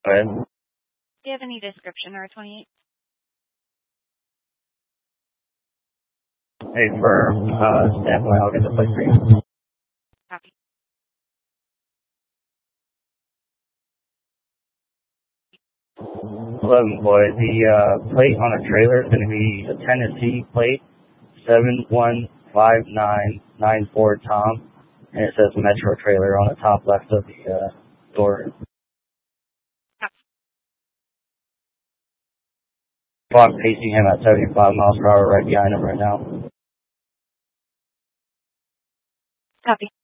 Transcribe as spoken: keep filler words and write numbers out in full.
Go ahead. Do you have any description or twenty-eight? Hey, for uh, standpoint, I'll get the plate for you. Copy. eleven, boy. The uh, plate on the trailer is going to be a Tennessee plate, seven one five nine nine four Tom, and it says Metro Trailer on the top left of the uh, door. Copy. Well, I'm pacing him at seventy-five miles per hour right behind him right now. Copy.